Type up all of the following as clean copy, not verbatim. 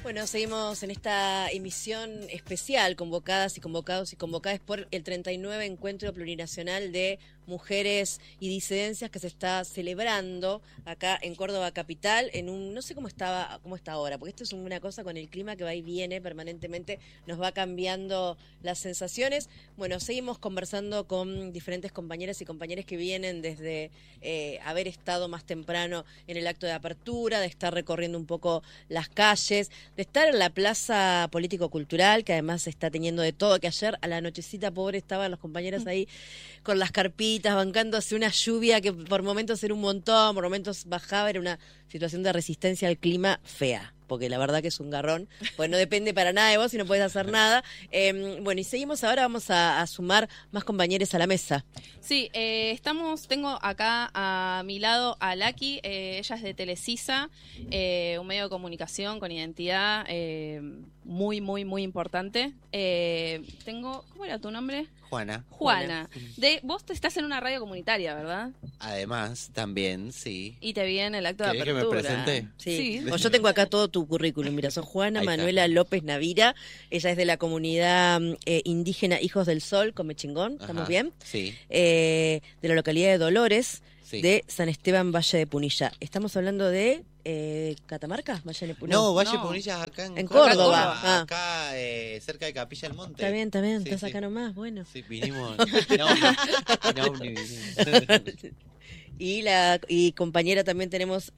Bueno, seguimos en esta emisión especial, convocadas y convocados y convocadas por el 39 Encuentro Plurinacional de Mujeres y Disidencias que se está celebrando acá en Córdoba Capital, en un, no sé cómo está ahora, porque esto es una cosa con el clima que va y viene permanentemente, nos va cambiando las sensaciones. Bueno, seguimos conversando con diferentes compañeras y compañeros que vienen desde haber estado más temprano en el acto de apertura, de estar recorriendo un poco las calles, de estar en la plaza político-cultural, que además está teniendo de todo, que ayer a la nochecita pobre estaban los compañeros ahí con las carpitas, bancándose una lluvia que por momentos era un montón, por momentos bajaba, era una situación de resistencia al clima fea, porque la verdad que es un garrón, pues no depende para nada de vos y no podés hacer nada. Bueno, y seguimos ahora, vamos a sumar más compañeros a la mesa. Sí, tengo acá a mi lado a Laki, ella es de Telecisa, un medio de comunicación con identidad muy, muy, muy importante. ¿Cómo era tu nombre? Juana. Vos estás en una radio comunitaria, ¿verdad? Además, también, sí. Y te vi en el acto de ¿Querés apertura. que me presente? Sí. Yo tengo acá todo tu currículum. Mira, sos Juana Manuela López Navira. Ella es de la comunidad indígena Hijos del Sol, Comechingón. ¿Estamos bien? Sí. De la localidad de Dolores, Sí. de San Esteban, Valle de Punilla. Estamos hablando de Catamarca, Valle de Punilla. No, Valle de Punilla acá en Córdoba. Acá, cerca de Capilla del Monte. Está bien, Sí, estás sí. acá nomás, bueno. Sí, vinimos. Y compañera también tenemos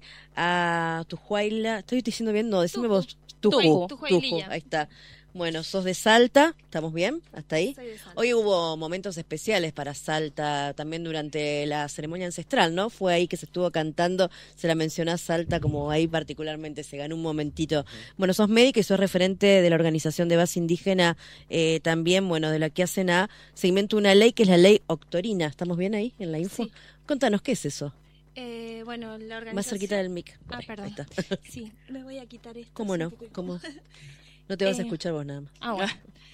a Tujuaila. ¿Estoy diciendo bien? No, decime vos. Tuju, ahí está. Bueno, sos de Salta, ¿estamos bien? ¿Hasta ahí? Soy de Salta. Hoy hubo momentos especiales para Salta, también durante la ceremonia ancestral, ¿no? Fue ahí que se estuvo cantando, se la mencionó a Salta como ahí particularmente, se ganó un momentito. Bueno, sos médica y sos referente de la organización de base indígena también, bueno, de la que hacen a seguimiento una ley que es la ley Octorina. ¿Estamos bien ahí en la info? Sí. Contanos, ¿qué es eso? Bueno, la organización... Más cerquita del mic. Ah, Ahí perdón. está. Sí, me voy a quitar esto. ¿Cómo no? ¿Cómo? No te vas a escuchar vos nada más. Ah, bueno.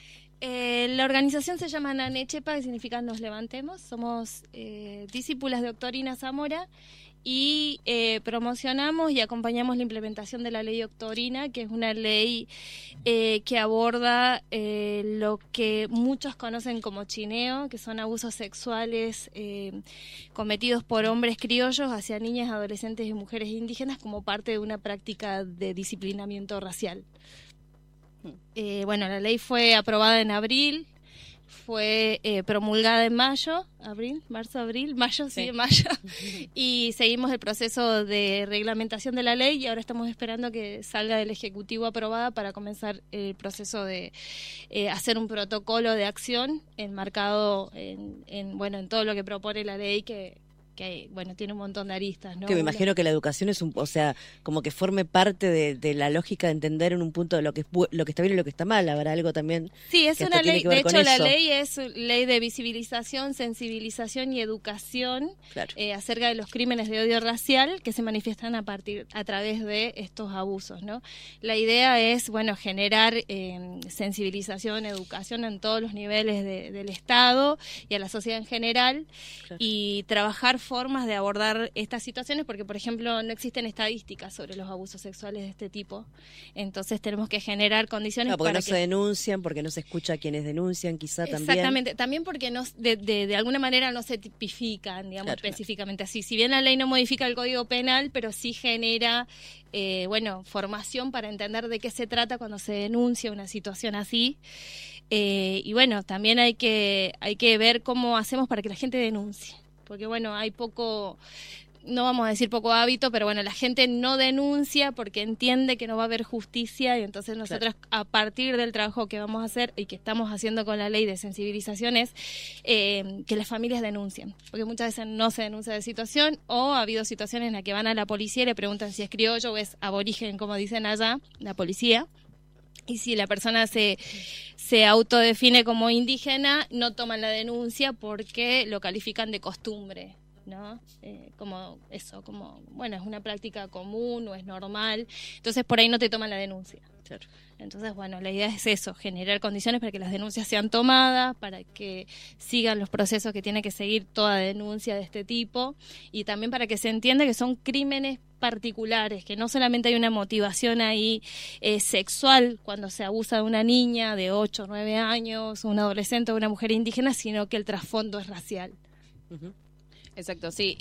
La organización se llama Nanechepa, que significa Nos Levantemos. Somos discípulas de Octorina Zamora y promocionamos y acompañamos la implementación de la ley Octorina, que es una ley que aborda lo que muchos conocen como chineo, que son abusos sexuales cometidos por hombres criollos hacia niñas, adolescentes y mujeres indígenas como parte de una práctica de disciplinamiento racial. Bueno, la ley fue aprobada en abril, fue promulgada en mayo, mayo, y seguimos el proceso de reglamentación de la ley y ahora estamos esperando que salga del Ejecutivo aprobada para comenzar el proceso de hacer un protocolo de acción enmarcado en todo lo que propone la ley que bueno, tiene un montón de aristas, ¿no? Que me imagino que la educación es o sea, como que forme parte de la lógica de entender en un punto lo que está bien y lo que está mal. Habrá algo también. Sí, es que una ley. De hecho, la eso. ley es ley de visibilización, sensibilización y educación Claro. acerca de los crímenes de odio racial que se manifiestan a través de estos abusos, ¿no? La idea es, bueno, generar sensibilización, educación en todos los niveles del Estado y a la sociedad en general, Claro. y trabajar formas de abordar estas situaciones porque, por ejemplo, no existen estadísticas sobre los abusos sexuales de este tipo. Entonces tenemos que generar condiciones porque para no se denuncian, porque no se escucha a quienes denuncian, quizá también. Exactamente, también porque no, de alguna manera no se tipifican, digamos, Claro, específicamente así. Si bien la ley no modifica el Código Penal, pero sí genera formación para entender de qué se trata cuando se denuncia una situación así. Y bueno, también hay que ver cómo hacemos para que la gente denuncie. Porque bueno, hay poco, no vamos a decir poco hábito, pero bueno, la gente no denuncia porque entiende que no va a haber justicia y entonces nosotros a partir del trabajo que vamos a hacer y que estamos haciendo con la ley de sensibilización es que las familias denuncien, porque muchas veces no se denuncia de situación o ha habido situaciones en las que van a la policía y le preguntan si es criollo o es aborigen, como dicen allá, la policía. Y si la persona se autodefine como indígena, no toman la denuncia porque lo califican de costumbre, ¿no? Como eso, como, bueno, es una práctica común o es normal. Entonces, por ahí no te toman la denuncia. Claro. Entonces, bueno, la idea es eso, generar condiciones para que las denuncias sean tomadas, para que sigan los procesos que tiene que seguir toda denuncia de este tipo, y también para que se entienda que son crímenes particulares, que no solamente hay una motivación ahí sexual cuando se abusa de una niña de 8 o 9 años, un adolescente o una mujer indígena, sino que el trasfondo es racial. Ujú. Exacto, sí.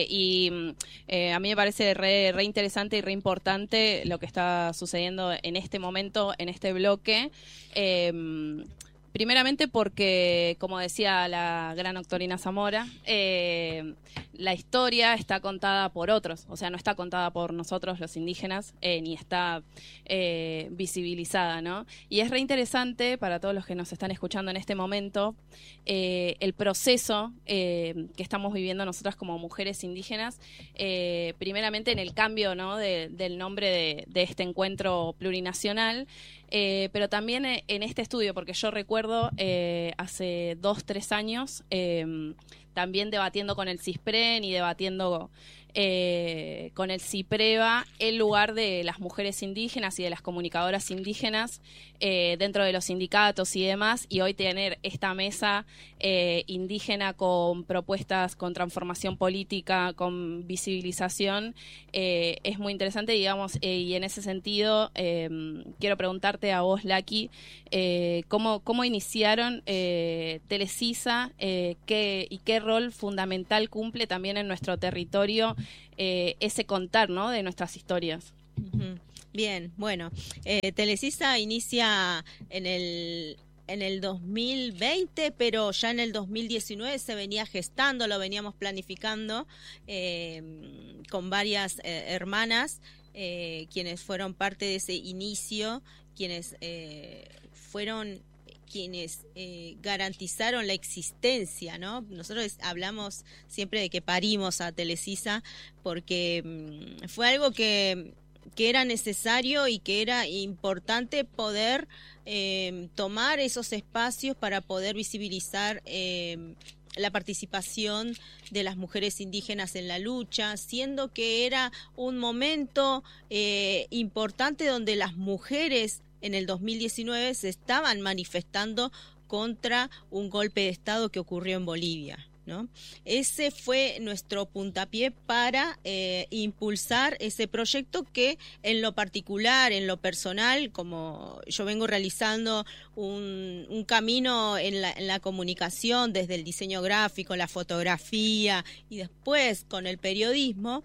A mí me parece re interesante y re importante lo que está sucediendo en este momento, en este bloque. Primeramente porque, como decía la gran doctorina Zamora, la historia está contada por otros, o sea, no está contada por nosotros los indígenas, ni está visibilizada, ¿no? Y es re interesante para todos los que nos están escuchando en este momento el proceso que estamos viviendo nosotras como mujeres indígenas, primeramente en el cambio, ¿no? del nombre de este encuentro plurinacional, pero también en este estudio, porque yo recuerdo hace 2-3 años también debatiendo con el CISPREN y debatiendo con el CIPREVA el lugar de las mujeres indígenas y de las comunicadoras indígenas dentro de los sindicatos y demás, y hoy tener esta mesa indígena con propuestas, con transformación política, con visibilización, es muy interesante, digamos, y en ese sentido quiero preguntarte a vos, Laki, ¿cómo iniciaron Telecisa y qué rol fundamental cumple también en nuestro territorio ese contar, ¿no? de nuestras historias? Ujú. Bien, bueno, Telecisa inicia en el 2020, pero ya en el 2019 se venía gestando, lo veníamos planificando con varias hermanas, quienes fueron parte de ese inicio, quienes fueron quienes garantizaron la existencia, ¿no? Nosotros hablamos siempre de que parimos a Telecisa porque fue algo que era necesario y que era importante poder tomar esos espacios para poder visibilizar la participación de las mujeres indígenas en la lucha, siendo que era un momento importante donde las mujeres en el 2019 se estaban manifestando contra un golpe de Estado que ocurrió en Bolivia, ¿no? Ese fue nuestro puntapié para impulsar ese proyecto que en lo particular, en lo personal, como yo vengo realizando un camino en la comunicación, desde el diseño gráfico, la fotografía y después con el periodismo,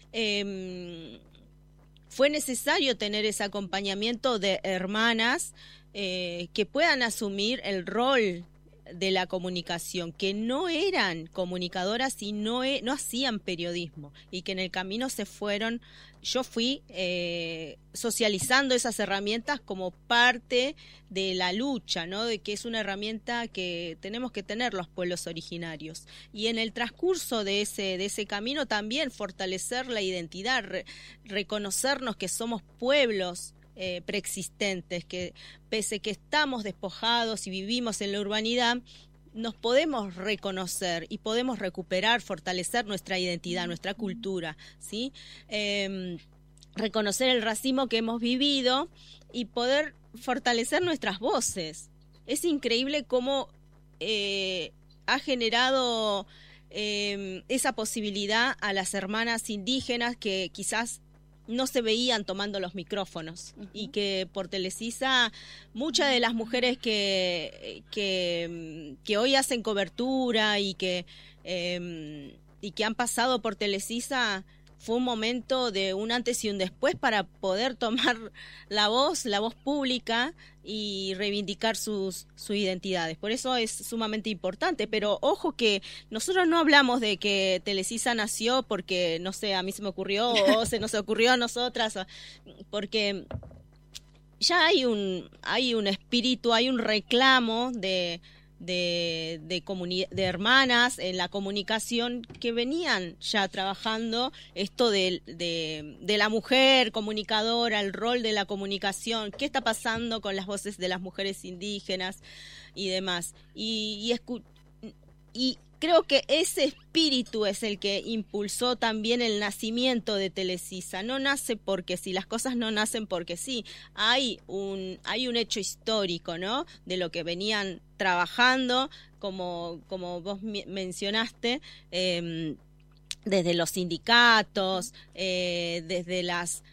fue necesario tener ese acompañamiento de hermanas que puedan asumir el rol de la comunicación, que no eran comunicadoras y no hacían periodismo, y que en el camino yo fui socializando esas herramientas como parte de la lucha, ¿no? De que es una herramienta que tenemos que tener los pueblos originarios. Y en el transcurso de ese camino también fortalecer la identidad, reconocernos que somos pueblos preexistentes, que pese que estamos despojados y vivimos en la urbanidad, nos podemos reconocer y podemos recuperar, fortalecer nuestra identidad, nuestra cultura, ¿sí? Reconocer el racismo que hemos vivido y poder fortalecer nuestras voces. Es increíble cómo ha generado esa posibilidad a las hermanas indígenas que quizás no se veían tomando los micrófonos, uh-huh. Y que por Telecisa muchas de las mujeres que hoy hacen cobertura y que han pasado por Telecisa, fue un momento de un antes y un después para poder tomar la voz pública y reivindicar sus identidades. Por eso es sumamente importante, pero ojo que nosotros no hablamos de que Telecisa nació porque, no sé, a mí se me ocurrió o se nos ocurrió a nosotras, porque ya hay un espíritu, hay un reclamo de hermanas en la comunicación que venían ya trabajando esto de la mujer comunicadora, el rol de la comunicación, qué está pasando con las voces de las mujeres indígenas y demás. Y creo que ese espíritu es el que impulsó también el nacimiento de Telecisa. No nace porque sí, las cosas no nacen porque sí. Hay un hecho histórico, ¿no? De lo que venían trabajando, como vos mencionaste, desde los sindicatos, desde las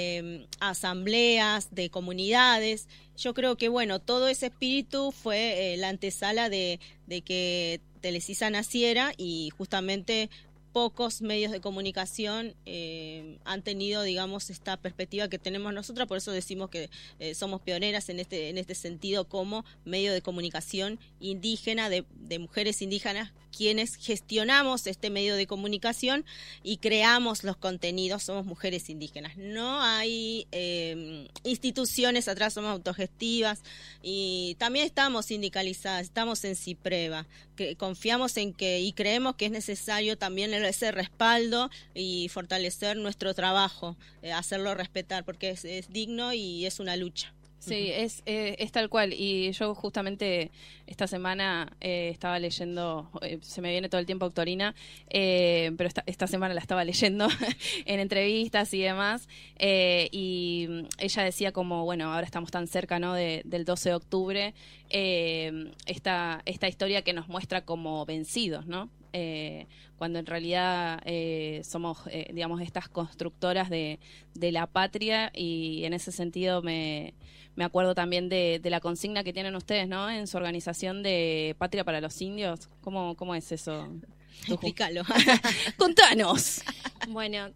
asambleas de comunidades. Yo creo que, bueno, todo ese espíritu fue la antesala de que Telecisa naciera, y justamente pocos medios de comunicación han tenido, digamos, esta perspectiva que tenemos nosotras. Por eso decimos que somos pioneras en este sentido, como medio de comunicación indígena, de mujeres indígenas, quienes gestionamos este medio de comunicación y creamos los contenidos. Somos mujeres indígenas. No hay instituciones atrás, somos autogestivas, y también estamos sindicalizadas, estamos en CIPREVA, que confiamos en que y creemos que es necesario también ese respaldo y fortalecer nuestro trabajo, hacerlo respetar, porque es digno y es una lucha. Sí, es tal cual. Y yo justamente esta semana estaba leyendo, se me viene todo el tiempo Doctorina, pero esta semana la estaba leyendo en entrevistas y demás, y ella decía como, bueno, ahora estamos tan cerca, ¿no?, del 12 de octubre, esta historia que nos muestra como vencidos, ¿no? Cuando en realidad somos, digamos, estas constructoras de la patria, y en ese sentido me acuerdo también de la consigna que tienen ustedes, ¿no?, en su organización de Patria para los Indios. ¿Cómo es eso? Explícalo. ¡Contanos! Bueno,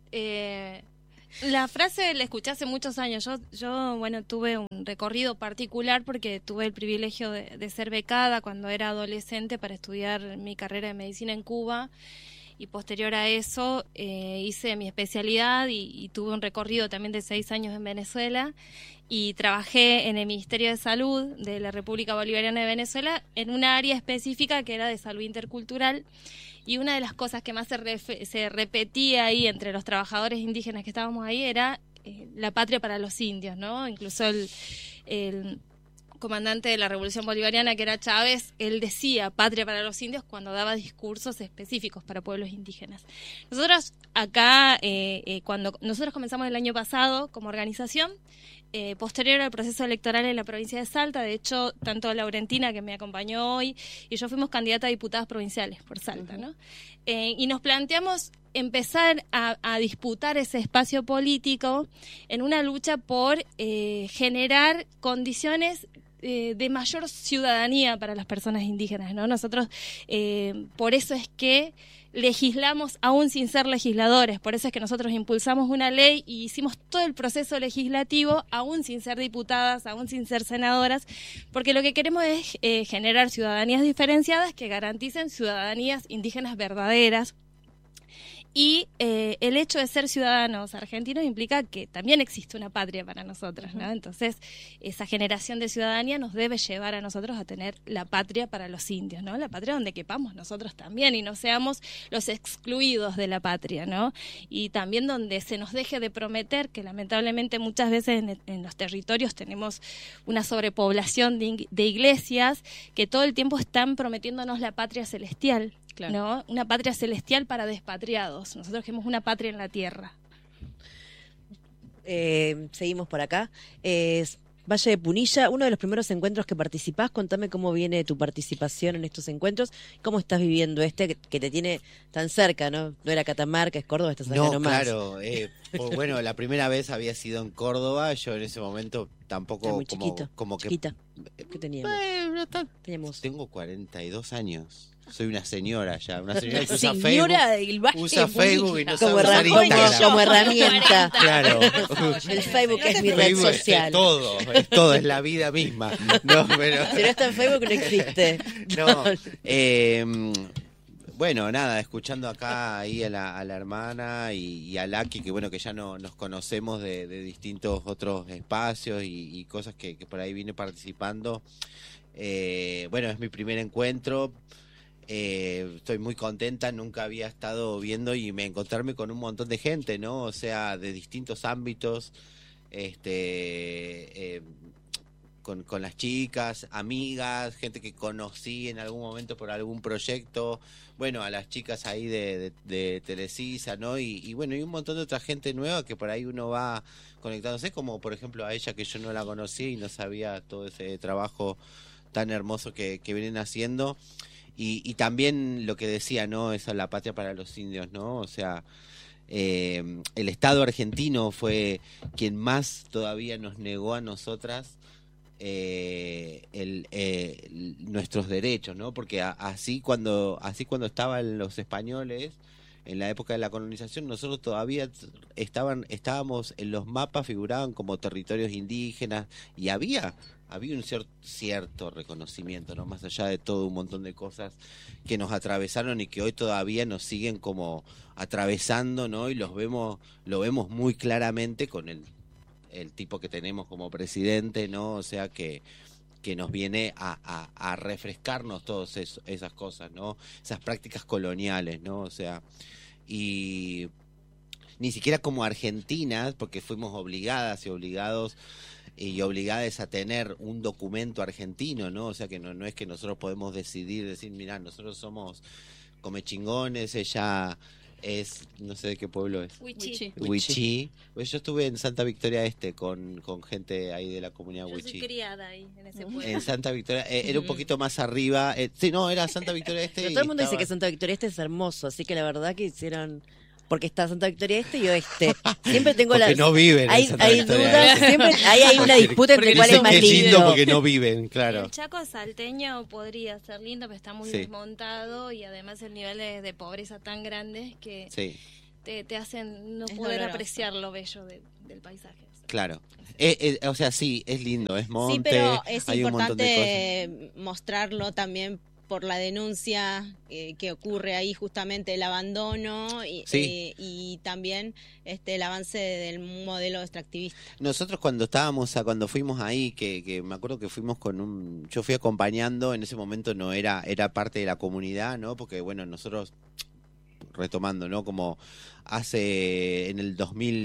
la frase la escuché hace muchos años. Yo bueno, tuve un recorrido particular porque tuve el privilegio de ser becada cuando era adolescente para estudiar mi carrera de medicina en Cuba, y posterior a eso hice mi especialidad y tuve un recorrido también de 6 años en Venezuela, y trabajé en el Ministerio de Salud de la República Bolivariana de Venezuela en una área específica que era de salud intercultural. Y una de las cosas que más se repetía ahí entre los trabajadores indígenas que estábamos ahí era la patria para los indios, ¿no? Incluso el comandante de la Revolución Bolivariana, que era Chávez, él decía patria para los indios cuando daba discursos específicos para pueblos indígenas. Nosotros acá, cuando nosotros comenzamos el año pasado como organización, posterior al proceso electoral en la provincia de Salta, de hecho, tanto Laurentina, que me acompañó hoy, y yo fuimos candidatas a diputadas provinciales por Salta, ¿no? Y nos planteamos empezar a disputar ese espacio político en una lucha por generar condiciones de mayor ciudadanía para las personas indígenas, ¿no? Nosotros, por eso es que legislamos aún sin ser legisladores, por eso es que nosotros impulsamos una ley y hicimos todo el proceso legislativo aún sin ser diputadas, aún sin ser senadoras, porque lo que queremos es generar ciudadanías diferenciadas que garanticen ciudadanías indígenas verdaderas. Y el hecho de ser ciudadanos argentinos implica que también existe una patria para nosotros, ¿no? Entonces, esa generación de ciudadanía nos debe llevar a nosotros a tener la patria para los indios, ¿no? La patria donde quepamos nosotros también y no seamos los excluidos de la patria, ¿no? Y también donde se nos deje de prometer, que lamentablemente muchas veces en los territorios tenemos una sobrepoblación de iglesias que todo el tiempo están prometiéndonos la patria celestial. Claro. ¿No? Una patria celestial para despatriados. Nosotros queremos una patria en la tierra. Seguimos por acá. Valle de Punilla, uno de los primeros encuentros que participás. Contame cómo viene tu participación en estos encuentros. ¿Cómo estás viviendo que te tiene tan cerca, ¿no? No era Catamarca, es Córdoba, estás acá nomás. Claro. Bueno, la primera vez había sido en Córdoba. Yo en ese momento tampoco muy chiquito, como que... chiquita. ¿Qué teníamos? Teníamos. Tengo 42 años. Soy una señora ya, una señora que usa señora Facebook. Del Valle Usa Facebook y no como sabe usar Instagram. como herramienta. Claro. El Facebook es mi red Facebook social. Es todo, es la vida misma. No, pero... Si no está en Facebook no existe. No. Bueno, nada, escuchando acá ahí a la hermana y a Laki, que bueno, que ya nos conocemos de distintos otros espacios y cosas que por ahí vine participando. Bueno, es mi primer encuentro. Estoy muy contenta, nunca había estado viendo y me encontrarme con un montón de gente, ¿no? O sea, de distintos ámbitos, con las chicas, amigas, gente que conocí en algún momento por algún proyecto, bueno, a las chicas ahí de Telecisa, ¿no? Y bueno, y un montón de otra gente nueva que por ahí uno va conectándose, como por ejemplo a ella que yo no la conocía y no sabía todo ese trabajo tan hermoso que vienen haciendo. Y también lo que decía, ¿no? Esa es la patria para los indios, ¿no? O sea, el Estado argentino fue quien más todavía nos negó a nosotras nuestros derechos, ¿no? Porque así cuando estaban los españoles en la época de la colonización, nosotros todavía estábamos en los mapas, figuraban como territorios indígenas y había un cierto reconocimiento, ¿no? Más allá de todo un montón de cosas que nos atravesaron y que hoy todavía nos siguen como atravesando, ¿no? Y lo vemos muy claramente con el tipo que tenemos como presidente, ¿no? O sea que nos viene a refrescarnos todas esas cosas, ¿no? Esas prácticas coloniales, ¿no? O sea, y ni siquiera como argentinas, porque fuimos obligadas y obligados y obligadas a tener un documento argentino, ¿no? O sea que no es que nosotros podemos decir, mirá, nosotros somos comechingones, ella es, no sé de qué pueblo es. Huichí. Pues yo estuve en Santa Victoria Este con gente ahí de la comunidad Yo Huichí. soy criada ahí, en ese pueblo. En Santa Victoria, era un poquito más arriba. Sí, no, era Santa Victoria Este. Pero todo el mundo dice que Santa Victoria Este es hermoso, así que la verdad que hicieron... Porque está Santa Victoria Este y Oeste. Siempre tengo porque no viven en Santa hay Victoria dudas, Este. siempre hay una disputa entre Porque cuál dicen es más que es lindo lindo. porque no viven, claro. El Chaco salteño podría ser lindo, pero está muy Sí. desmontado y además el nivel de pobreza tan grande que Sí, te hacen no Es poder doloroso. apreciar lo bello del paisaje. claro. O sea, sí, es lindo, es monte. Sí, pero es hay un montón de importante mostrarlo también por la denuncia que ocurre ahí, justamente el abandono Sí. y también el avance del modelo extractivista. Nosotros cuando fuimos ahí, que me acuerdo que fuimos yo fui acompañando, en ese momento no era parte de la comunidad, ¿no? Porque bueno, nosotros, retomando, ¿no? Como en el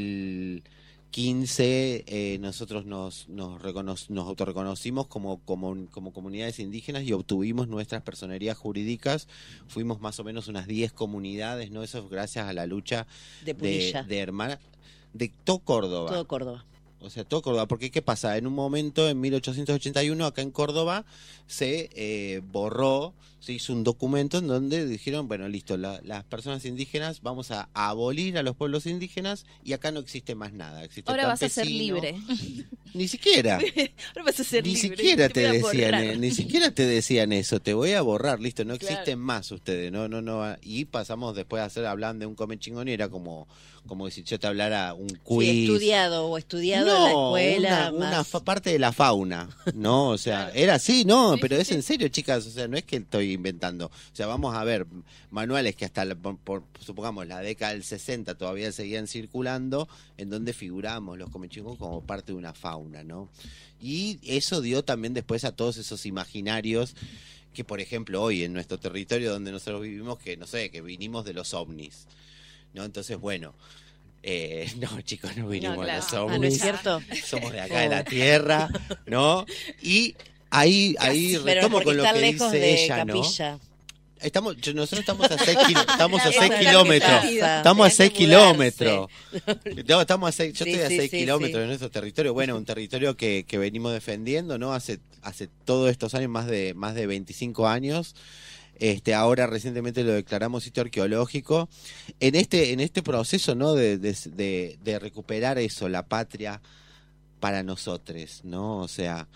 2015 nosotros nos autorreconocimos como comunidades indígenas y obtuvimos nuestras personerías jurídicas. Fuimos más o menos unas 10 comunidades, ¿no? Eso gracias a la lucha De Punilla. de hermana de todo Córdoba. Todo Córdoba. O sea, todo Córdoba, porque ¿qué pasa? En un momento, en 1881, acá en Córdoba, se borró, se hizo un documento en donde dijeron, bueno, listo, las personas indígenas, vamos a abolir a los pueblos indígenas y acá no existe más nada. Existe el Ahora vas a ser campesino. libre. Ni siquiera. Ahora vas a ser Ni libre. siquiera Te voy a borrar. ni siquiera te decían eso, te voy a borrar, listo, no Claro. existen más ustedes, no, y pasamos después a hablar de un come chingón y era como si yo te hablara un quiz. Sí, estudiado en la escuela. una más. parte de la fauna, ¿no? O sea, era así, ¿no? Pero es en serio, chicas, o sea, no es que estoy inventando. O sea, vamos a ver manuales que hasta, supongamos, la década del 60 todavía seguían circulando, en donde figuramos los comechingos como parte de una fauna, ¿no? Y eso dio también después a todos esos imaginarios que, por ejemplo, hoy en nuestro territorio donde nosotros vivimos, que no sé, que vinimos de los ovnis, ¿no? Entonces, bueno, no, chicos, no vinimos No, de claro. los Ah, ¿no ovnis, es cierto? somos de acá de la tierra, ¿no? Y ahí Pero retomo porque con lo están que lejos dice de ella, ¿no? Capilla. Nosotros estamos a 6 Claro, kilómetros. pasa. Estamos a 6 Tenés que mudarse. kilómetros. No, estamos yo Sí, estoy a sí, 6 sí, kilómetros sí. de nuestro territorio. Bueno, un territorio que venimos defendiendo, ¿no? Hace todos estos años, más de 25 años. Ahora recientemente lo declaramos sitio arqueológico. En este proceso, ¿no? De recuperar eso, la patria para nosotros, ¿no? O sea,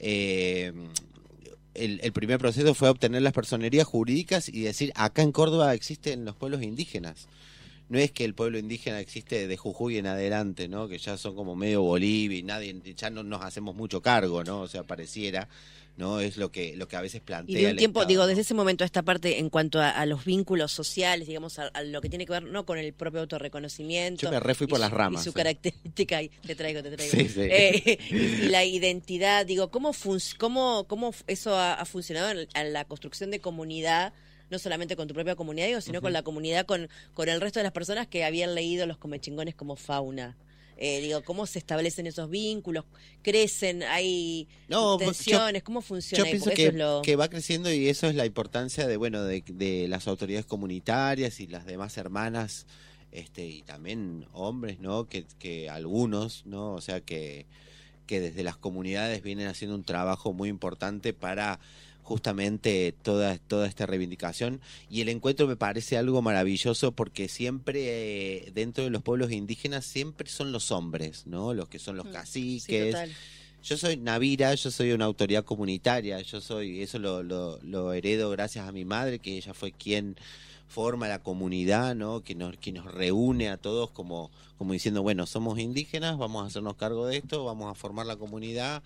el primer proceso fue obtener las personerías jurídicas y decir, acá en Córdoba existen los pueblos indígenas. No es que el pueblo indígena existe de Jujuy en adelante, ¿no? Que ya son como medio Bolivia y ya no nos hacemos mucho cargo, ¿no? O sea, pareciera, ¿no? Es lo que a veces plantea Y de un el tiempo, Estado, digo, ¿no? desde ese momento a esta parte, en cuanto a los vínculos sociales, digamos, a lo que tiene que ver no con el propio autorreconocimiento. Yo me refui por y las su- ramas, Y su sí. característica, y te traigo. Sí, sí. Y la identidad, digo, ¿cómo eso ha funcionado en la construcción de comunidad? No solamente con tu propia comunidad, digo, sino con la comunidad, con el resto de las personas que habían leído los comechingones como fauna. Digo, ¿cómo se establecen esos vínculos? ¿Crecen? ¿Hay No, tensiones? ¿Cómo funciona? Yo ahí? pienso Porque eso es lo... que va creciendo y eso es la importancia de, bueno, de las autoridades comunitarias y las demás hermanas, y también hombres, ¿no? Que algunos, ¿no? O sea, que desde las comunidades vienen haciendo un trabajo muy importante para justamente toda esta reivindicación, y el encuentro me parece algo maravilloso porque siempre dentro de los pueblos indígenas siempre son los hombres, ¿no? Los que son los Sí, caciques. total. Yo soy Navira, yo soy una autoridad comunitaria, eso lo heredo gracias a mi madre, que ella fue quien forma la comunidad, ¿no? Que nos reúne a todos como diciendo, bueno, somos indígenas, vamos a hacernos cargo de esto, vamos a formar la comunidad,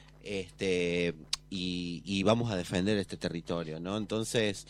y vamos a defender este territorio, ¿no? Entonces,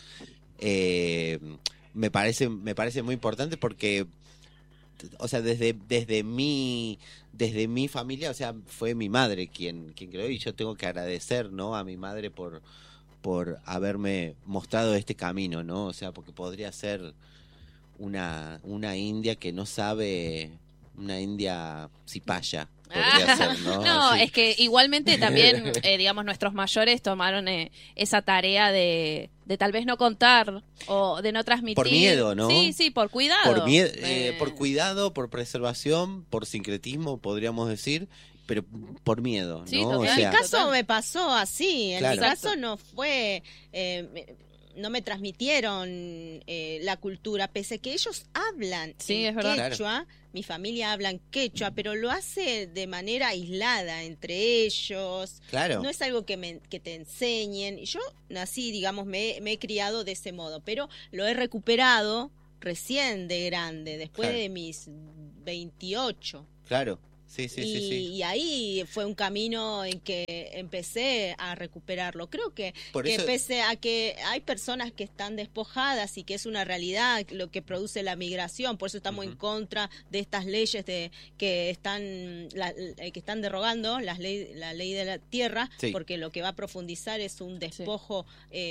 me parece muy importante porque, o sea, desde mi familia, o sea, fue mi madre quien creó, y yo tengo que agradecer, ¿no? A mi madre por haberme mostrado este camino, ¿no? O sea, porque podría ser una india que no sabe, una india cipaya. Podría ser, ¿no? No, Así. es que igualmente también, digamos, nuestros mayores tomaron esa tarea de tal vez no contar o de no transmitir. Por miedo, ¿no? Sí, por cuidado. Por cuidado, por preservación, por sincretismo, podríamos decir, pero por miedo, Sí, ¿no? total. O En sea, mi caso me pasó así, en Claro. mi caso no fue, no me transmitieron la cultura, pese que ellos hablan Sí, en es verdad. quechua, mi familia habla en quechua, pero lo hace de manera aislada entre ellos. claro. No es algo que te enseñen. Y yo nací, digamos, me he criado de ese modo, pero lo he recuperado recién de grande, después Claro. de mis 28. Claro. Sí, sí, sí, sí. Y ahí fue un camino en que empecé a recuperarlo. Creo que Por que eso- pese a que hay personas que están despojadas y que es una realidad lo que produce la migración, por eso estamos en contra de estas leyes que están derogando la ley de la tierra, Sí. porque lo que va a profundizar es un despojo,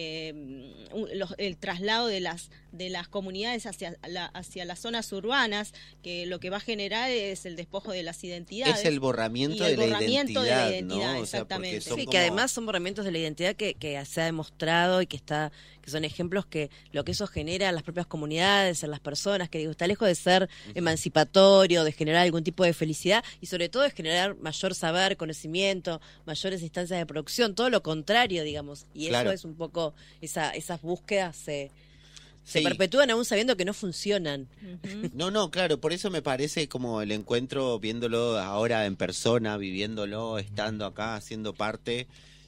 el traslado de las comunidades hacia las zonas urbanas, que lo que va a generar es el despojo de las identidades. Es el borramiento, Y el de, la borramiento de la identidad, identidad, ¿no? O sea, porque exactamente. son Sí, como- que además son borramientos de la identidad que se ha demostrado y que son ejemplos que lo que eso genera en las propias comunidades, en las personas, que digo, está lejos de ser emancipatorio, de generar algún tipo de felicidad y sobre todo de generar mayor saber, conocimiento, mayores instancias de producción, todo lo contrario, digamos. Y Claro. eso es un poco, esas búsquedas se Sí. perpetúan aún sabiendo que no funcionan. Ujú. No, claro, por eso me parece como el encuentro, viéndolo ahora en persona, viviéndolo, estando acá, siendo parte,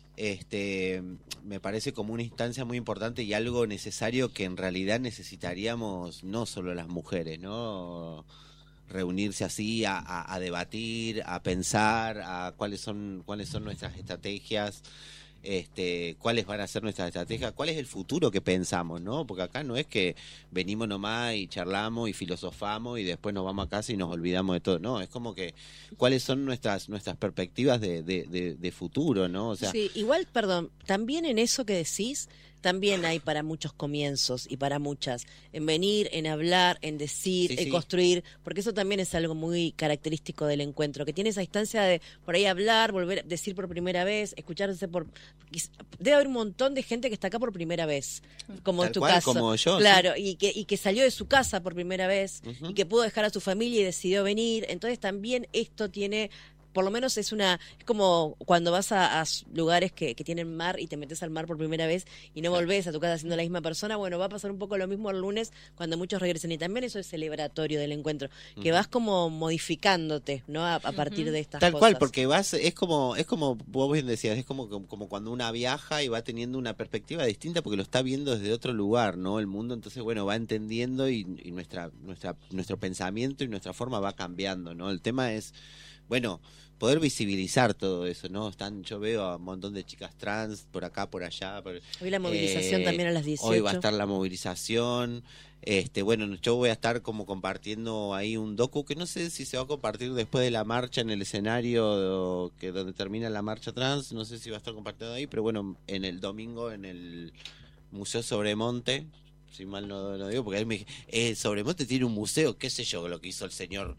me parece como una instancia muy importante y algo necesario que en realidad necesitaríamos no solo las mujeres, ¿no? Reunirse así a debatir, a pensar, a cuáles son nuestras estrategias, cuáles van a ser nuestras estrategias, cuál es el futuro que pensamos, ¿no? Porque acá no es que venimos nomás y charlamos y filosofamos y después nos vamos a casa y nos olvidamos de todo, no, es como que cuáles son nuestras perspectivas de futuro, ¿no? O sea, Sí, igual, perdón, también en eso que decís, también hay para muchos comienzos y para muchas, en venir, en hablar, en decir, Sí, en sí. construir, porque eso también es algo muy característico del encuentro, que tiene esa instancia de por ahí hablar, volver a decir por primera vez, escucharse debe haber un montón de gente que está acá por primera vez, como Tal en tu cual, caso. como yo, claro, y que salió de su casa por primera vez, Ujú. y que pudo dejar a su familia y decidió venir, entonces también esto tiene... Por lo menos es como cuando vas a lugares que tienen mar y te metes al mar por primera vez y no volvés a tu casa siendo la misma persona. Bueno, va a pasar un poco lo mismo el lunes cuando muchos regresen. Y también eso es celebratorio del encuentro, que vas como modificándote, ¿no? A partir de estas Tal cosas. cual, porque es como vos bien decías, es como cuando una viaja y va teniendo una perspectiva distinta porque lo está viendo desde otro lugar, ¿no? El mundo, entonces, bueno, va entendiendo y nuestro pensamiento y nuestra forma va cambiando, ¿no? El tema es, bueno, poder visibilizar todo eso, ¿no? Yo veo a un montón de chicas trans por acá, por allá. Hoy la movilización también a las 18. Hoy va a estar la movilización. Bueno, yo voy a estar como compartiendo ahí un docu que no sé si se va a compartir después de la marcha en el escenario donde termina la marcha trans, no sé si va a estar compartido ahí, pero bueno, en el domingo en el Museo Sobremonte, si mal no digo, porque él me dije, Sobremonte tiene un museo, qué sé yo, lo que hizo el señor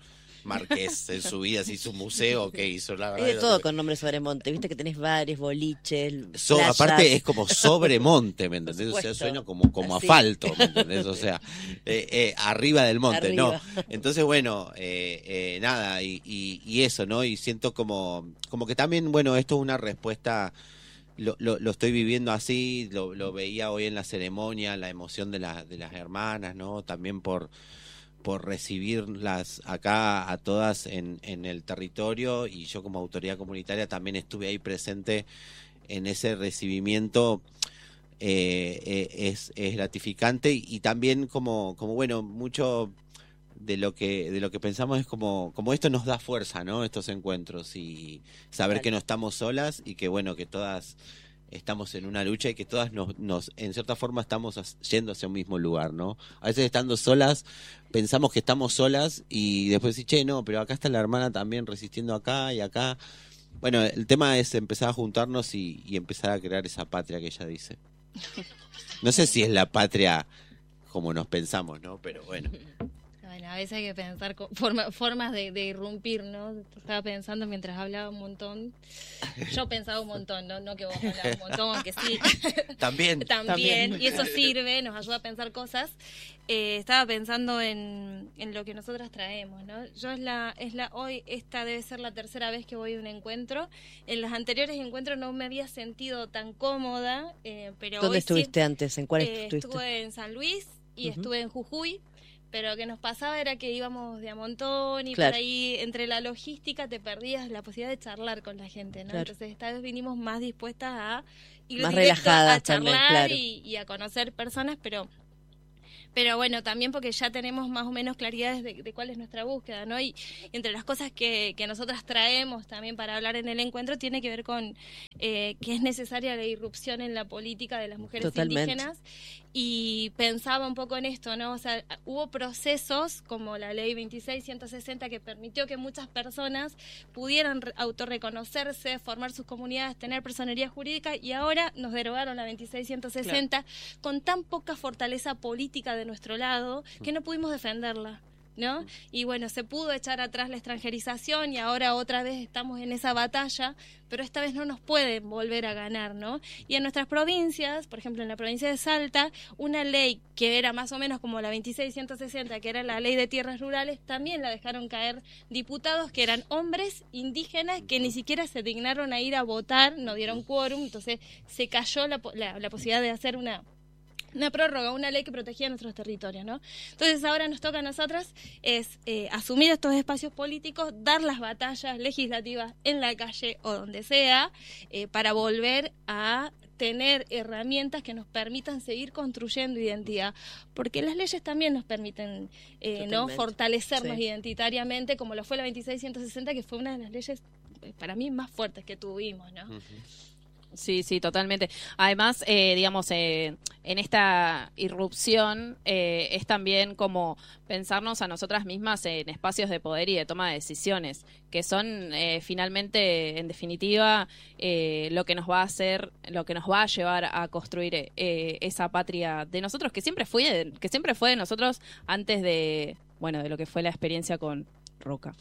Marqués en su vida, así su museo que hizo, la Hay verdad. de no todo te- con nombres Sobremonte. Viste que tenés bares, boliches, playas. Aparte es como sobremonte, ¿me entendés? Por O sea, supuesto. suena como Así. asfalto, ¿me entendés? O sea, arriba del monte, Arriba. ¿no? Entonces, bueno, nada, y eso, ¿no? Y siento como que también, bueno, esto es una respuesta, lo estoy viviendo así, lo veía hoy en la ceremonia, la emoción de las hermanas, ¿no? También por recibirlas acá a todas en el territorio, y yo como autoridad comunitaria también estuve ahí presente en ese recibimiento. Es gratificante, y también como bueno, mucho de lo que pensamos es como esto nos da fuerza, ¿no? Estos encuentros, y saber Claro. que no estamos solas, y que bueno, que todas estamos en una lucha, y que todas nos en cierta forma estamos yendo hacia un mismo lugar, ¿no? A veces estando solas pensamos que estamos solas, y después decís, che, no, pero acá está la hermana también resistiendo acá y acá. Bueno, el tema es empezar a juntarnos y empezar a crear esa patria que ella dice. No sé si es la patria como nos pensamos, ¿no? Pero bueno. Bueno, a veces hay que pensar formas de irrumpir, ¿no? Estaba pensando mientras hablaba un montón. Yo pensaba un montón, no que vos hablabas un montón, aunque sí. También. También, y eso sirve, nos ayuda a pensar cosas. Estaba pensando en lo que nosotras traemos, ¿no? Yo hoy esta debe ser la tercera vez que voy a un encuentro. En los anteriores encuentros no me había sentido tan cómoda, pero ¿Dónde hoy estuviste antes? ¿En cuál estuviste? Estuve en San Luis y Ujú. estuve en Jujuy. Pero lo que nos pasaba era que íbamos de a montón, y Claro. por ahí entre la logística te perdías la posibilidad de charlar con la gente, ¿no? Claro. Entonces esta vez vinimos más dispuestas a ir Más directo relajadas a charlar también, claro. y a conocer personas, pero bueno, también porque ya tenemos más o menos claridades de cuál es nuestra búsqueda, ¿no? Y entre las cosas que nosotras traemos también para hablar en el encuentro tiene que ver con que es necesaria la irrupción en la política de las mujeres Totalmente. indígenas. Y pensaba un poco en esto, ¿no? O sea, hubo procesos como la ley 26.160 que permitió que muchas personas pudieran autorreconocerse, formar sus comunidades, tener personería jurídica, y ahora nos derogaron la 26.160 con tan poca fortaleza política de nuestro lado que no pudimos defenderla, ¿no? Y bueno, se pudo echar atrás la extranjerización y ahora otra vez estamos en esa batalla, pero esta vez no nos pueden volver a ganar, ¿no? Y en nuestras provincias, por ejemplo en la provincia de Salta, una ley que era más o menos como la 26.160, que era la ley de tierras rurales, también la dejaron caer diputados que eran hombres indígenas que ni siquiera se dignaron a ir a votar, no dieron quórum, entonces se cayó la posibilidad de hacer una prórroga, una ley que protegía nuestros territorios, ¿no? Entonces ahora nos toca a nosotras es asumir estos espacios políticos, dar las batallas legislativas en la calle o donde sea, para volver a tener herramientas que nos permitan seguir construyendo identidad, porque las leyes también nos permiten no fortalecernos Sí. identitariamente, como lo fue la 26.160, que fue una de las leyes para mí más fuertes que tuvimos, ¿no? Sí, sí, totalmente. Además, digamos, en esta irrupción es también como pensarnos a nosotras mismas en espacios de poder y de toma de decisiones, que son finalmente, en definitiva, lo que nos va a hacer, lo que nos va a llevar a construir esa patria de nosotros, que siempre fue de nosotros antes de, bueno, de lo que fue la experiencia con Roca.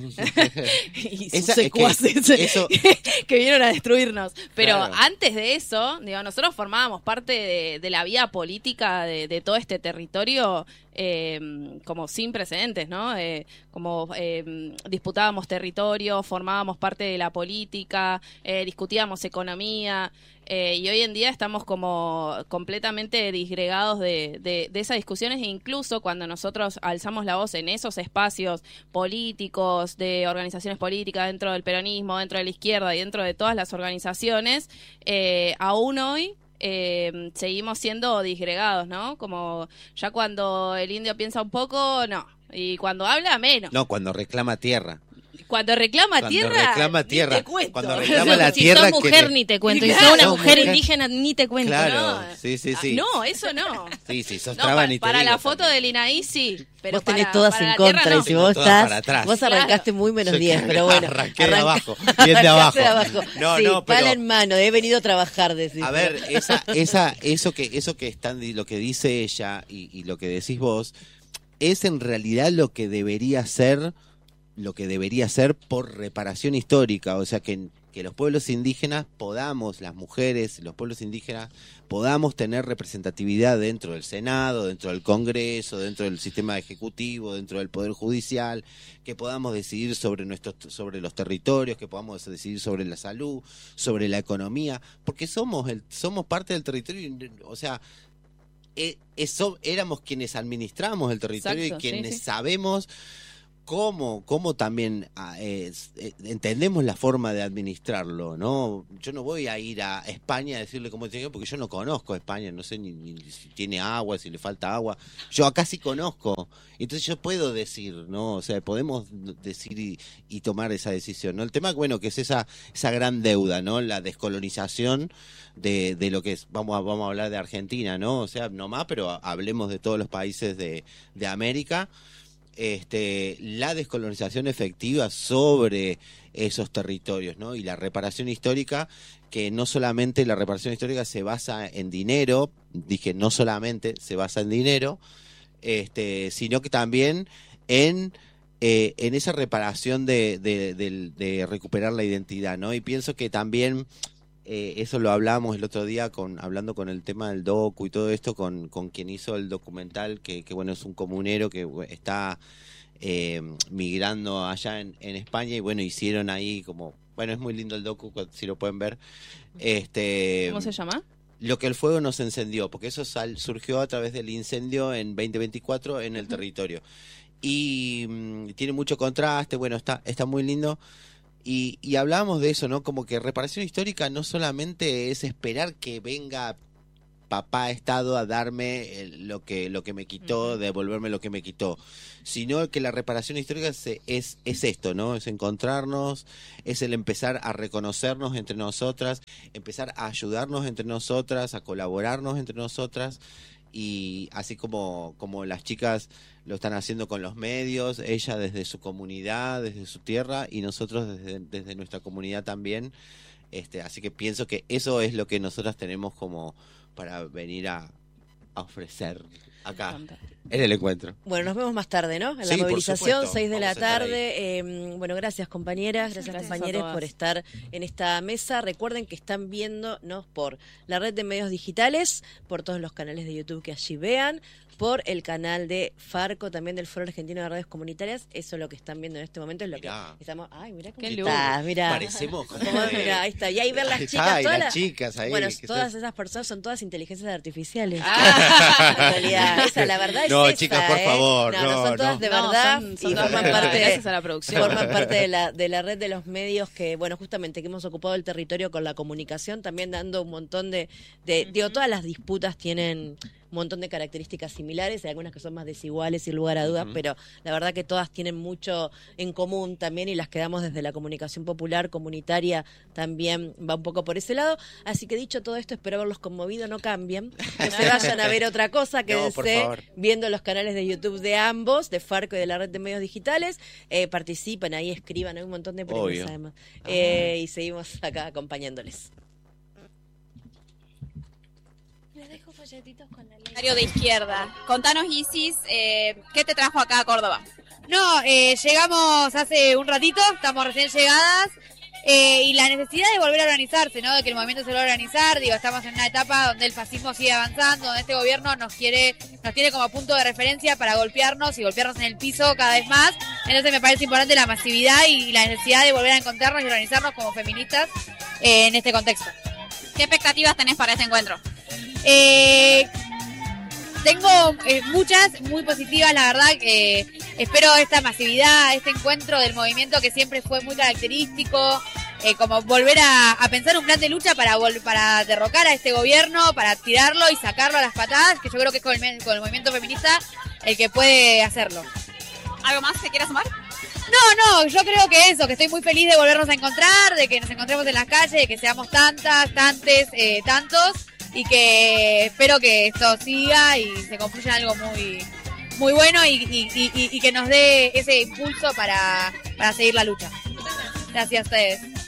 Y sus Esa- es que secuaces eso- que vinieron a destruirnos. Pero Claro. antes de eso, digo, nosotros formábamos parte de la vida política de todo este territorio como sin precedentes, ¿no? Como disputábamos territorio, formábamos parte de la política, discutíamos economía. Y hoy en día estamos como completamente disgregados de esas discusiones, e incluso cuando nosotros alzamos la voz en esos espacios políticos, de organizaciones políticas, dentro del peronismo, dentro de la izquierda y dentro de todas las organizaciones, aún hoy seguimos siendo disgregados, ¿no? Como ya cuando el indio piensa un poco, no. Y cuando habla, menos. No, cuando reclama tierra. Cuando reclama Cuando tierra, reclama ni tierra. te cuento. Cuando reclama la Si tierra sos mujer que- ni te cuento, y Claro, sos una sos mujer mujer. indígena ni te cuento. Claro, No. sí, sí, sí. No, eso no. Sí, sí, sos No, traba ni te para digo la foto también. del INAI sí, pero Vos tenés para- todas para en la tierra contra, no. y si vos Todas para estás, atrás. vos arrancaste muy menos 10, pero bueno. Arranqué de arranca- abajo, bien de abajo. arrancaste de abajo. No, Sí, no, pero- pala en mano, he venido a trabajar, decís. A ver, eso que están, lo que dice ella y lo que decís vos, es en realidad lo que debería ser lo que debería ser por reparación histórica, o sea que los pueblos indígenas podamos, las mujeres, los pueblos indígenas, podamos tener representatividad dentro del Senado, dentro del Congreso, dentro del sistema ejecutivo, dentro del Poder Judicial, que podamos decidir sobre los territorios, que podamos decidir sobre la salud, sobre la economía, porque somos parte del territorio, o sea, éramos quienes administramos el territorio. Exacto, y quienes sabemos cómo también entendemos la forma de administrarlo, ¿no? Yo no voy a ir a España a decirle cómo tiene que, porque yo no conozco España, no sé ni si tiene agua, si le falta agua. Yo acá sí conozco, entonces yo puedo decir, ¿no? O sea, podemos decir y tomar esa decisión, ¿no? El tema, bueno, que es esa gran deuda, ¿no? La descolonización de lo que es, vamos a hablar de Argentina, ¿no? O sea, no más, pero hablemos de todos los países de América. La descolonización efectiva sobre esos territorios, ¿no? Y la reparación histórica, que no solamente la reparación histórica se basa en dinero, dije no solamente se basa en dinero, sino que también en esa reparación de recuperar la identidad, ¿no? Y pienso que también eso lo hablamos el otro día hablando con el tema del docu y todo esto con quien hizo el documental, que bueno, es un comunero que está migrando allá en España, y bueno, hicieron ahí como, bueno, es muy lindo el docu, si lo pueden ver. ¿Cómo se llama? Lo que el fuego nos encendió, porque eso surgió a través del incendio en 2024 en el territorio. Y tiene mucho contraste, bueno, está muy lindo. Y hablábamos de eso, ¿no? Como que reparación histórica no solamente es esperar que venga papá Estado a darme lo que me quitó, devolverme lo que me quitó, sino que la reparación histórica es esto, ¿no? Es encontrarnos, es el empezar a reconocernos entre nosotras, empezar a ayudarnos entre nosotras, a colaborarnos entre nosotras. Y así como las chicas lo están haciendo con los medios, ella desde su comunidad, desde su tierra, y nosotros desde nuestra comunidad también. Así que pienso que eso es lo que nosotras tenemos como para venir a ofrecer acá en el encuentro. Bueno, nos vemos más tarde, ¿no? En sí, la movilización, 6 de la tarde. Bueno, gracias compañeras, gracias compañeros por estar en esta mesa. Recuerden que están viéndonos por la red de medios digitales, por todos los canales de YouTube que allí vean, por el canal de Farco, también del Foro Argentino de Redes Comunitarias. Eso es lo que están viendo en este momento, es lo mirá. Que estamos... Ay, mirá cómo qué está, mirá. Parecemos como... Mirá, ahí está. Y ahí ver las chicas. Ay, todas las chicas ahí. Bueno, todas esas personas son todas inteligencias artificiales. En realidad, esa, la verdad es no, esa, chicas, por favor. No, son todas de verdad. Son y todas forman de verdad, parte, gracias a la producción. Forman parte de la red de los medios que, bueno, justamente que hemos ocupado el territorio con la comunicación, también dando un montón digo, todas las disputas tienen un montón de características similares, hay algunas que son más desiguales sin lugar a dudas, pero la verdad que todas tienen mucho en común también, y las que damos desde la comunicación popular, comunitaria, también va un poco por ese lado. Así que dicho todo esto, espero haberlos conmovido, no cambien, que se vayan a ver otra cosa, quédense viendo los canales de YouTube de ambos, de Farco y de la red de medios digitales, participen ahí, escriban, hay un montón de premios. Obvio. Además, y seguimos acá acompañándoles. De izquierda. Contanos, Isis, ¿qué te trajo acá a Córdoba? No, llegamos hace un ratito, estamos recién llegadas, y la necesidad de volver a organizarse, ¿no? De que el movimiento se vuelva a organizar. Digo, estamos en una etapa donde el fascismo sigue avanzando, donde este gobierno nos tiene como punto de referencia para golpearnos y golpearnos en el piso cada vez más. Entonces me parece importante la masividad y la necesidad de volver a encontrarnos y organizarnos como feministas en este contexto. ¿Qué expectativas tenés para este encuentro? Tengo muchas, muy positivas, la verdad. Espero esta masividad, este encuentro del movimiento que siempre fue muy característico, como volver a pensar un plan de lucha para derrocar a este gobierno, para tirarlo y sacarlo a las patadas, que yo creo que es con el movimiento feminista el que puede hacerlo. ¿Algo más que quieras sumar? No, yo creo que eso, que estoy muy feliz de volvernos a encontrar, de que nos encontremos en las calles, de que seamos tantas, tantos, y que espero que esto siga y se construya algo muy, muy bueno y que nos dé ese impulso para seguir la lucha. Gracias a ustedes.